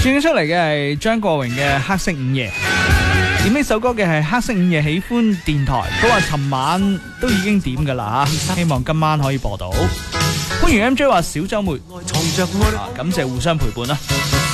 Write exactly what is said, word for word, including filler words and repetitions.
轉出嚟嘅係張國榮嘅《黑色午夜》，點呢首歌嘅係《黑色午夜》喜歡電台，佢話尋晚都已經點噶啦吓，希望今晚可以播到。番禺 M J 話小周末，啊感謝互相陪伴啦。